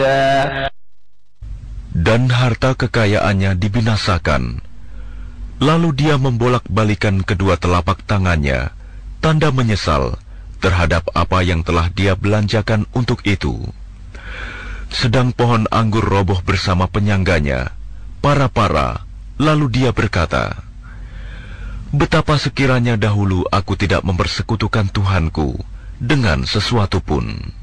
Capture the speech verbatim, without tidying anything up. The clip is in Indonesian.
Dan harta kekayaannya dibinasakan. Lalu dia membolak-balikan kedua telapak tangannya, tanda menyesal terhadap apa yang telah dia belanjakan untuk itu. Sedang pohon anggur roboh bersama penyangganya, para-para, lalu dia berkata, "Betapa sekiranya dahulu aku tidak mempersekutukan Tuhanku dengan sesuatu pun."